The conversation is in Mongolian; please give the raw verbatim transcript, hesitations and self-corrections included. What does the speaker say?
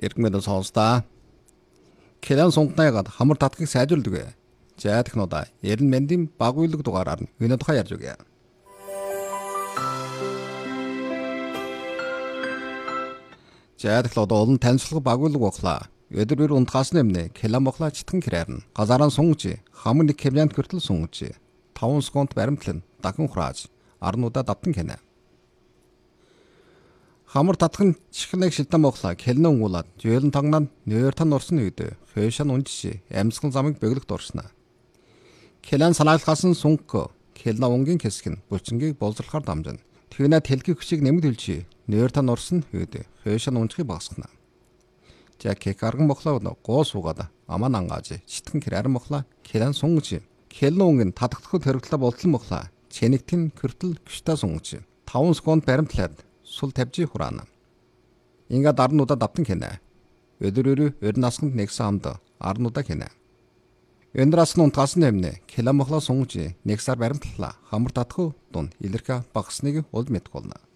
Эргэмэд сонсдаа. Келэн сунгнайгаад хамар татхыг сайжруулдаг вэ. За технодаа Ерэн Мэндийн баг үйлэг дугаараар нь өнөө тухай ярьж өгье. За технодаа олон танилцлага баг үйлэг бохлаа. Өдөр бүр унтгаас нэмнэ Келэн бохлаа читгэн кирэрнэ. Газаран сунгж хамар нэг кемлянд хүртэл сунгж таван секунд баримтлан дахин хурааж арнуудаа давтан хэнэ. Хамар татхан чихнэг шилтэн бохлаа Келэн уулаад жөөлөн тагнаа нээр тан орсон үед хөөшөн унжиж амьсгал замыг бөглөхд орсноо. Келэн санааглахаас сунг Келэн унгийн хэсэг нь булчингийг боловсруулахаар дамжина. Тэгнэ тэлхий хүчийг нэмэгдүүлж нээр тан орсон үед хөөшөн унжихыг багасгана. За кек арган бохлоо гоо суугаад аман ангааж читгэн кирэрэн бохлаа Келэн сунгж Келэн унгийн татагдхад хэрэгтлээ болтлон бохлаа чэнэгтэн кертл гүштэй сунгж таван секунд баримтлаад сул тавьжи хураана. Ингээд арнуудаа давтан хэнэ. Өдөр өөр насганд нэгсэн амд арнуудаа хэнэ. Өндраас нь унтгаас нь эмнэ. Келэн бохлоо сунгж нэгсаар баримтлаа. Хамар татхуу дун илэрхэ багсныг уул мэдэх болно.